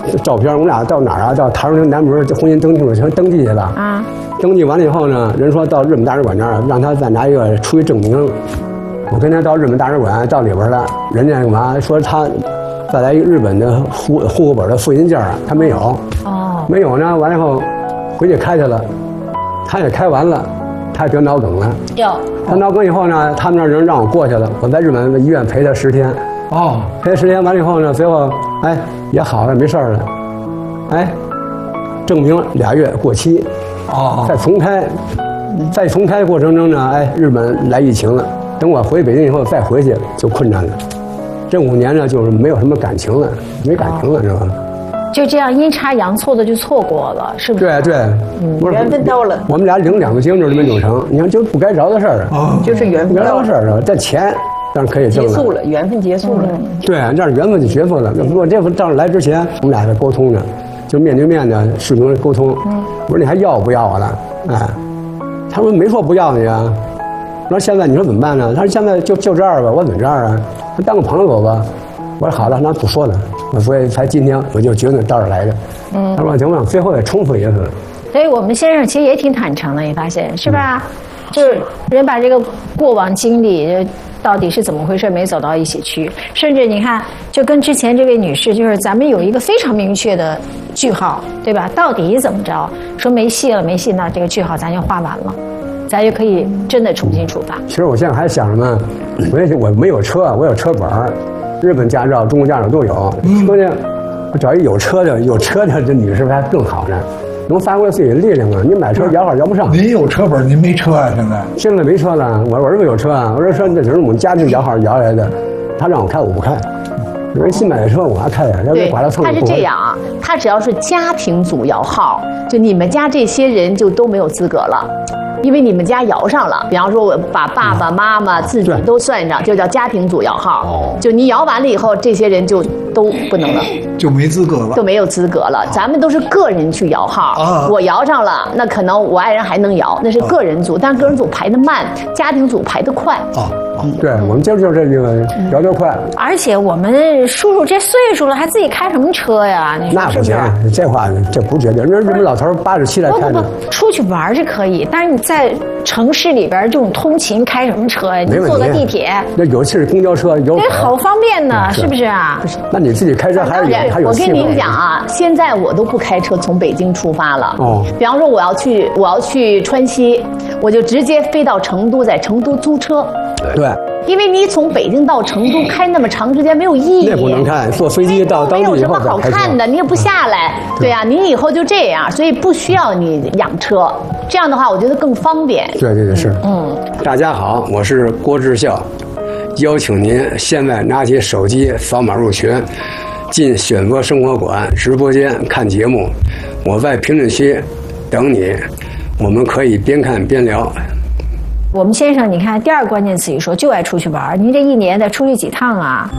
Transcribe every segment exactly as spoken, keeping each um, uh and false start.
照片，我们俩到哪儿啊？到台湾南门婚姻登记处全登记去了啊。登记完了以后呢，人说到日本大使馆那儿，让他再拿一个出具证明。我跟他到日本大使馆到里边了，人家干嘛说他再来一个日本的户户口本的复印件啊，他没有。哦，没有呢。完了以后回去开去了，他也开完了，他也得脑梗了。有。他脑梗以后呢，他们那人让我过去了，我在日本医院陪他十天。哦，陪他十天完了以后呢，最后哎也好了，没事了。哎，证明俩月过期。哦。再重开，再重开过程中呢，哎，日本来疫情了。等我回北京以后再回去就困难了，这五年呢就是没有什么感情了，没感情了，是吧？ 就这样阴差阳错的就错过了，是不是？ 对对， 嗯，缘分到了。 我们俩领两个经都没弄成，你看就不该着的事儿啊， 就是缘分到了。 不该着的事儿啊，这钱当然可以挣了。 结束了，缘分结束了。 对，这样缘分就结束了。如果这回到来之前，我们俩在沟通着，就面对面的视频沟通。嗯，我说你还要不要我了？哎，他说没说不要你啊。我说现在你说怎么办呢？他说现在就就这样吧，我怎么这样啊？当个朋友吧。我说好了，那不说了。所以才今天我就决定到这儿来的。嗯，他说行吧，最后也重复一次。 所以我们先生其实也挺坦诚的，你发现是吧？嗯、就是人把这个过往经历到底是怎么回事没走到一起去，甚至你看，就跟之前这位女士，就是咱们有一个非常明确的句号，对吧？到底怎么着？说没戏了，没戏，那这个句号咱就画完了。咱就可以真的重新出发。 其实我现在还想什么？我也我没有车，我有车本儿，日本驾照、中国驾照都有。车呢，我找一有车的，有车的这女士还更好呢，能发挥自己的力量啊！你买车摇号摇不上。 您有车本，您没车啊？现在现在没车了。我我儿子有车啊，我说说那只是我们家庭摇号摇来的，他让我开我不开。人新买的车我还开呀，要不把他蹭。 他是这样啊，他只要是家庭组摇号，就你们家这些人就都没有资格了。因为你们家摇上了，比方说我把爸爸妈妈自己都算上，就叫家庭组摇号。就你摇完了以后，这些人就都不能了， 就没资格了， 就没有资格了。咱们都是个人去摇号，我摇上了，那可能我爱人还能摇，那是个人组，但是个人组排得慢，家庭组排得快。 啊，对，我们就就是这个摇得快。 而且我们叔叔这岁数了，还自己开什么车呀？你说那不行，这话这不绝对。人日本老头八十七来开的， 出去玩是可以，但是你在城市里边这种通勤开什么车呀？你坐个地铁， 那尤其是公交车，有这好方便呢，是不是啊？ 那你自己开车还是有还有。 我跟您讲啊，现在我都不开车从北京出发了。哦。比方说我要去我要去川西，我就直接飞到成都，在成都租车。 对。 因为你从北京到成都开那么长时间没有意义。 那不能看，坐飞机到当地以后没有什么好看的，你也不下来。对啊，你以后就这样，所以不需要你养车。这样的话，我觉得更方便。 对对对，是。嗯。大家好，我是郭志孝，邀请您现在拿起手机扫码入群，进选择生活馆直播间看节目。我在评论区等你，我们可以边看边聊。 我们先生，你看第二个关键词一说就爱出去玩，您这一年得出去几趟啊？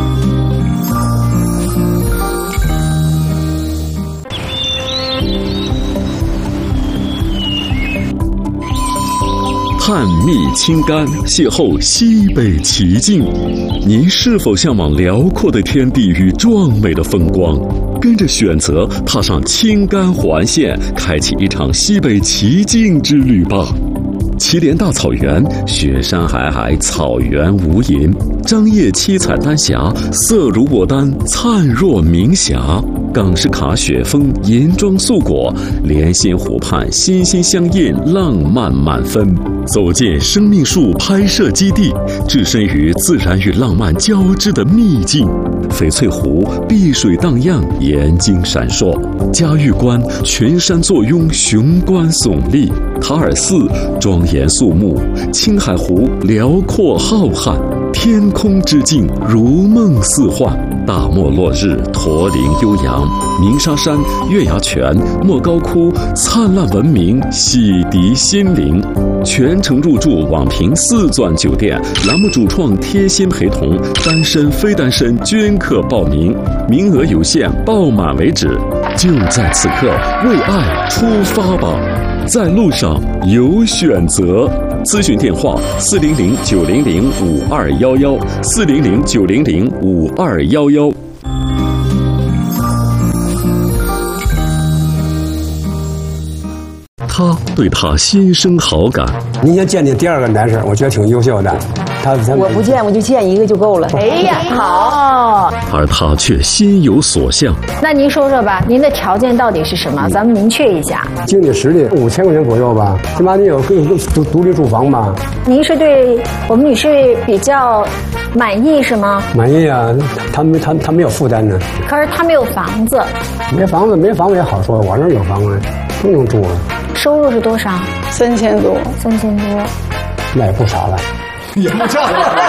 探秘青甘，邂逅西北奇境。您是否向往辽阔的天地与壮美的风光？跟着选择踏上青甘环线，开启一场西北奇境之旅吧。祁连大草原，雪山皑皑，草原无垠，张掖七彩丹霞，色如牡丹，灿若明霞。港式卡雪峰，银装素裹，莲心湖畔，心心相印，浪漫满分。走进生命树拍摄基地，置身于自然与浪漫交织的秘境。翡翠湖碧水荡漾，眼睛闪烁；嘉峪关群山坐拥，雄关耸立；塔尔寺庄严肃穆；青海湖辽阔浩瀚，天空之境如梦似幻。大漠落日，驼铃悠扬；鸣沙山、月牙泉、莫高窟灿烂文明，洗涤心灵。全程入住网评四钻酒店，栏目主创贴心陪同，单身非单身均可报名，名额有限，报满为止。就在此刻，为爱出发吧，在路上有选择。咨询电话：四零零九零零五二幺幺，四零零九零零五二幺幺。 他对她心生好感。 您先鉴定第二个男士，我觉得挺优秀的。他他我不见，我就见一个就够了。 哎呀，好。 而他却心有所向。 那您说说吧，您的条件到底是什么？咱们明确一下。 经济实力五千块钱左右吧，起码你有个独独立住房吧。 您是对我们女士比较满意是吗？ 满意啊，他没他他没有负担呢。 可是他没有房子。 没房子没房子也好说，我这有房子，不用住了。 收入是多少？ 三千多。 三千多， 那也不少了。 也不差。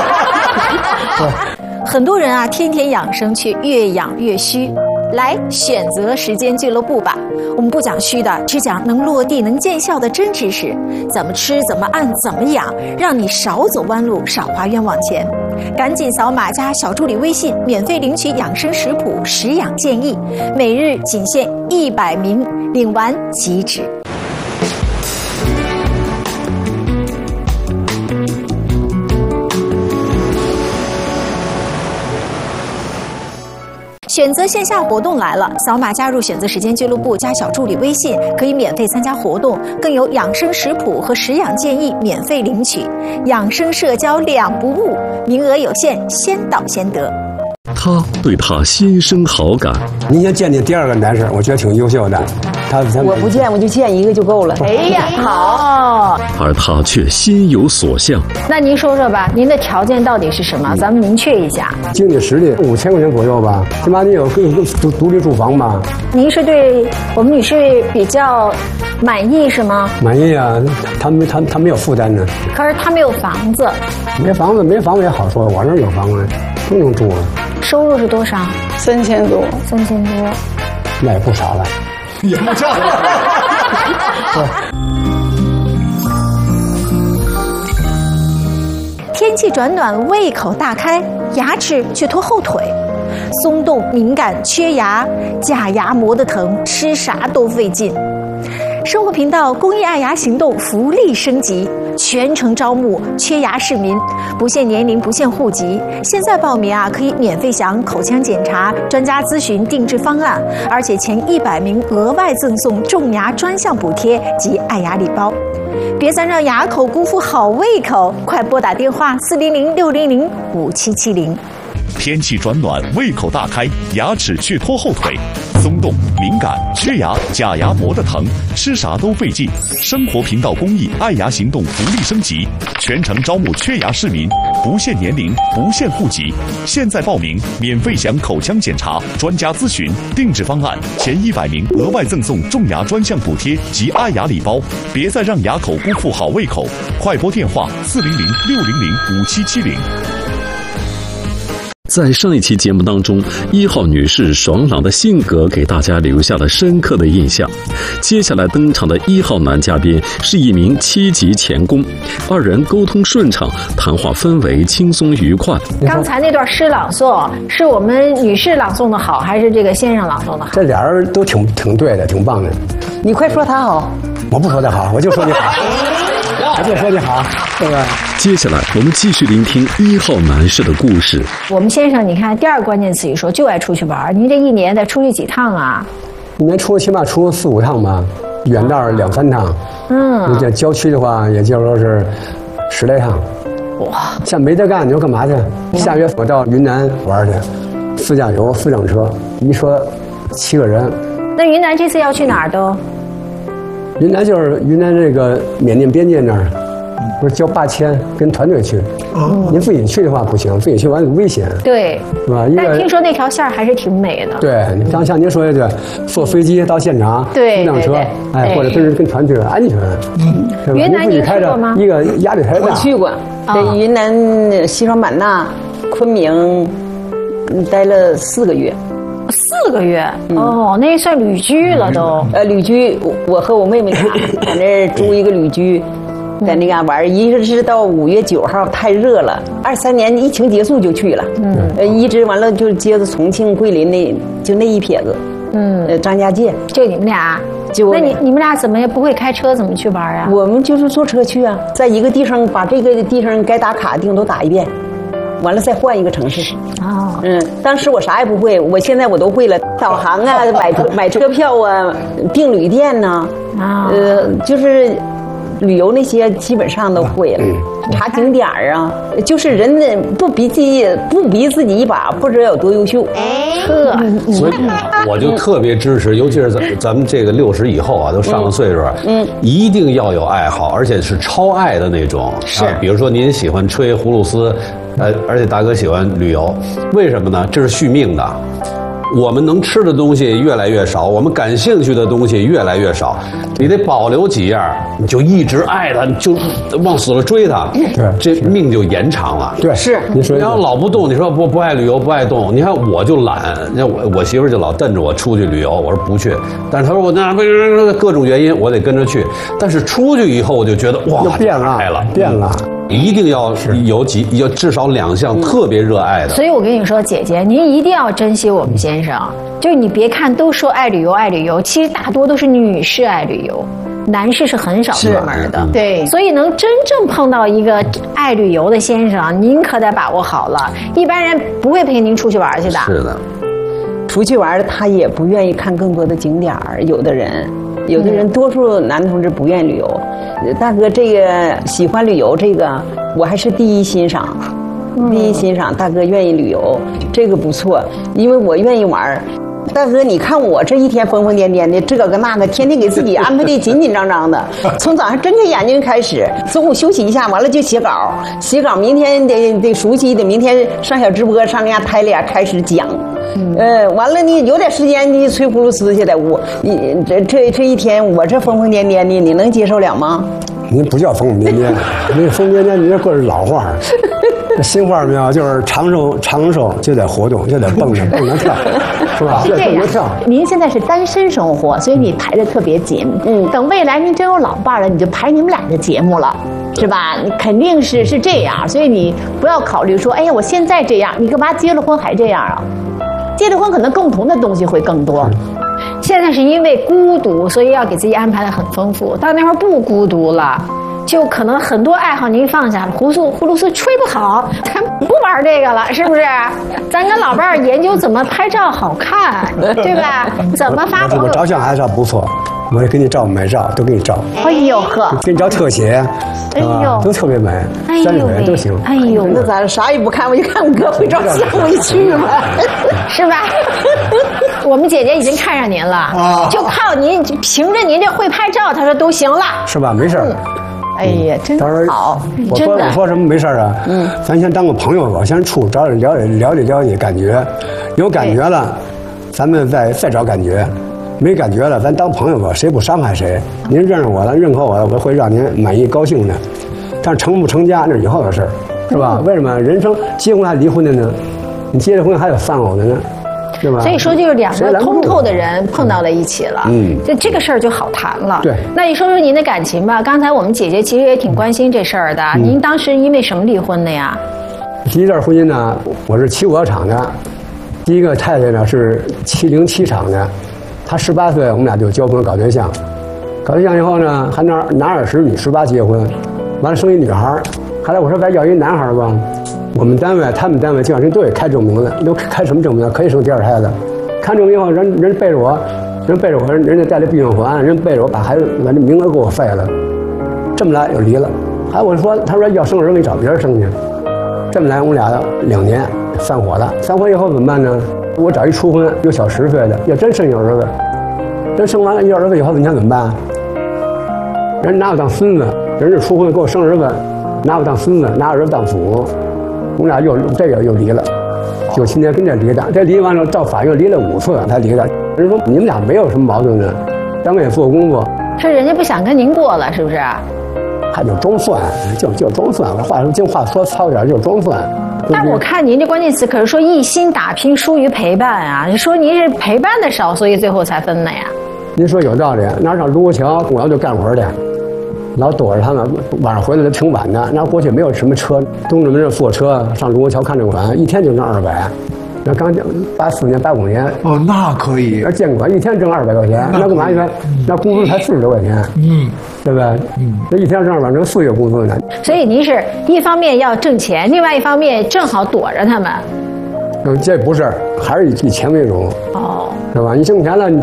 很多人啊，天天养生却越养越虚。来选择时间俱乐部吧，我们不讲虚的，只讲能落地、能见效的真知识。怎么吃，怎么按，怎么养，让你少走弯路，少花冤枉钱。赶紧扫码加小助理微信，免费领取养生食谱、食养建议，每日仅限一百名，领完即止。选择线下活动来了，扫码加入选择时间俱乐部，加小助理微信，可以免费参加活动，更有养生食谱和食养建议免费领取，养生社交两不误，名额有限，先到先得。 他对她心生好感。 您先鉴定第二个男士，我觉得挺优秀的。他他我不见，我就见一个就够了。 哎呀，好。 而他却心有所向。 那您说说吧，您的条件到底是什么？咱们明确一下。 经济实力五千块钱左右吧，起码你有个独独立住房吧。 您是对我们女士比较满意是吗？ 满意啊，他没他他没有负担呢。 可是他没有房子。 没房子没房子也好说，我这有房子，不用住了。 收入是多少？ 三千多。 三千多， 那也不少了。 也不差。 天气转暖，胃口大开，牙齿却拖后腿，松动、敏感、缺牙，假牙磨得疼，吃啥都费劲。生活频道公益爱牙行动福利升级，全程招募缺牙市民，不限年龄，不限户籍。现在报名啊，可以免费享口腔检查、专家咨询、定制方案，而且前一百名额外赠送种牙专项补贴及爱牙礼包。别再让牙口辜负好胃口，快拨打电话四零零六零零五七七零。 天气转暖，胃口大开，牙齿却拖后腿，松动、敏感、缺牙，假牙磨得疼，吃啥都费劲。生活频道公益爱牙行动福利升级，全程招募缺牙市民，不限年龄，不限户籍。现在报名，免费享口腔检查、专家咨询、定制方案，前一百名额外赠送种牙专项补贴及爱牙礼包。别再让牙口辜负好胃口，快拨电话四零零六零零五七七零。 在上一期节目当中，一号女士爽朗的性格给大家留下了深刻的印象。接下来登场的一号男嘉宾是一名七级钳工，二人沟通顺畅，谈话氛围轻松愉快。 刚才那段诗朗诵是我们女士朗诵的好，还是这个先生朗诵的好？ 这俩人都挺挺对的，挺棒的。 你快说他好。 我不说他好，我就说你好。我就说你好，对吧？ 接下来我们继续聆听一号男士的故事。 我们先生，你看第二个关键词一说就爱出去玩，您这一年得出去几趟啊？ 一年出起码出四五趟吧，远道两三趟。嗯，你这郊区的话，也就说是十来趟。哇，像没得干，你说干嘛去？下月我到云南玩去，自驾游、四辆车，一车七个人。 那云南这次要去哪儿都？ 云南就是云南这个缅甸边界那儿，不是交八千跟团队去。哦，您自己去的话不行，自己去完危险。 对， 是吧？ 但听说那条线还是挺美的。 对，像像您说的，对，坐飞机到现场， 对， 一辆车，哎，或者跟跟团去安全。嗯， 云南你去过吗？ 一个压力太大。 我去过，在云南西双版纳、昆明待了四个月。 四个月、嗯、哦，那算旅居了都。 呃，旅居，我和我妹妹俩在那儿租一个旅居，在那嘎玩。一是到五月九号太热了，二三年疫情结束就去了，嗯，呃，一直完了就接着重庆、桂林那就那一撇子，嗯，呃，张家界就你们俩。就那你你们俩怎么也不会开车，怎么去玩啊？ 我们就是坐车去啊，在一个地方把这个地方该打卡的地方都打一遍。 完了再换一个城市。 哦， 嗯，当时我啥也不会，我现在我都会了，导航啊，买买车票啊，订旅店呐、啊，呃，就是旅游那些基本上都会了。查景点儿啊，就是人不逼自己，不逼自己一把，不知道有多优秀。 呵， 所以我就特别支持，尤其是咱咱们这个六十以后啊，都上了岁数，嗯，一定要有爱好，而且是超爱的那种。 是， 啊、比如说您喜欢吹葫芦丝，呃，而且大哥喜欢旅游，为什么呢？这是续命的。我们能吃的东西越来越少，我们感兴趣的东西越来越少，你得保留几样，你就一直爱它，就往死了追它， 对， 这命就延长了。 对， 是。 你说， 你要老不动，你说不不爱旅游，不爱动，你看我就懒，那我我媳妇就老瞪着我出去旅游，我说不去，但是她说我那各种原因我得跟着去，但是出去以后我就觉得哇， 变了， 爱了， 变了。 一定要有几有至少两项特别热爱的。 所以我跟你说，姐姐，您一定要珍惜我们先生。就是你别看都说爱旅游爱旅游，其实大多都是女士爱旅游，男士是很少出门的。 对， 所以能真正碰到一个爱旅游的先生，您可得把握好了。一般人不会陪您出去玩去的。 是的， 出去玩他也不愿意看更多的景点儿，有的人。有的人，多数男同志不愿意旅游，大哥这个喜欢旅游，这个我还是第一欣赏，第一欣赏大哥愿意旅游，这个不错，因为我愿意玩。大哥，你看我这一天疯疯癫癫的，这个那个，天天给自己安排的紧紧张张的。从早上睁开眼睛开始，中午休息一下，完了就写稿，写稿，明天得得熟悉，得明天上小直播，上家台里开始讲。呃，完了你有点时间，你吹葫芦丝去在屋，你这这这一天我这疯疯癫癫的，你能接受了吗？ 您不叫疯疯癫癫，那疯癫癫，你这过是老话。新话没有，就是长寿长寿就得活动，就得蹦着蹦着跳，是吧？ 是这样。您现在是单身生活，所以你排的特别紧。嗯，等未来您真有老伴了，你就排你们俩的节目了，是吧？你肯定是是这样，所以你不要考虑说，哎呀，我现在这样，你干嘛结了婚还这样啊？结了婚可能共同的东西会更多。 现在是因为孤独，所以要给自己安排的很丰富。到那会儿不孤独了。就可能很多爱好您放下了，葫芦葫芦丝吹不好，咱不玩这个了，是不是？咱跟老伴儿研究怎么拍照好看，对吧？怎么发朋友？ 我照相还是不错，我给你照美照，都给你照。 哎呦呵， 给你照特写， 哎呦， 都特别美，山水都行。 哎呦， 那咱啥也不看，我就看我哥会照相，我一去吧， 是吧？我们姐姐已经看上您了，就靠您，凭着您这会拍照，她说都行了， 是吧？没事儿。 哎呀，真好！ 我说我说什么没事啊？嗯，咱先当个朋友吧，先处找了解了解了解感觉，有感觉了，咱们再再找感觉，没感觉了，咱当朋友吧，谁不伤害谁？您认识我了，认可我了，我会让您满意高兴的。但成不成家那是以后的事儿，是吧？为什么人生结婚还离婚的呢？你结了婚还有丧偶的呢？对吧？ 所以说，就是两个通透的人碰到了一起了，嗯，就这个事儿就好谈了。 对， 那你说说您的感情吧。刚才我们姐姐其实也挺关心这事儿的。嗯、您当时因为什么离婚的呀？ 第一段婚姻呢，我是七五二厂的，第一个太太呢是七零七厂的，她十八岁，我们俩就交婚搞对象，搞对象以后呢，还男男二十女十八结婚，完了生一女孩。后来我说该要一男孩吧。我们单位，他们单位就像人都得开证明的，都开什么证明？可以生第二胎的。看证明以后，人人背着我，人背着我，人家带来避孕环，人背着我把孩子把这名额给我废了。这么来又离了。还我说，他说要生儿子，给找别人生去。这么来，我们俩两年散伙了。散伙以后怎么办呢？我找一初婚有小十岁的，要真生一儿子，真生完了一儿子以后，你想怎么办？人拿我当孙子，人是初婚给我生儿子，拿我当孙子，拿儿子当祖。我们俩又这个又离了，九七年跟这离的，这离完了到法院离了五次才离的。人说你们俩没有什么矛盾呢，单位也做工作。 是人家不想跟您过了，是不是？ 还就装蒜，就就装蒜。我话说净话说糙点，就装蒜。 但我看您这关键词可是说一心打拼疏于陪伴啊，你说您是陪伴的少，所以最后才分的呀。 您说有道理，哪上卢沟桥，我要就干活去。老躲着他们，晚上回来都挺晚的。那过去没有什么车，东直门这坐车上卢沟桥看证馆，一天就挣二百， 那刚八四年、八五年， 哦，那可以那。监管一天挣二百块钱，那干嘛去？那工资才四十多块钱， 嗯， 对吧？嗯，那一天挣二百，挣四个月工资呢。 所以您是一方面要挣钱，另外一方面正好躲着他们。 嗯，这不是，还是以以钱为主， 哦， 是吧？你挣钱了。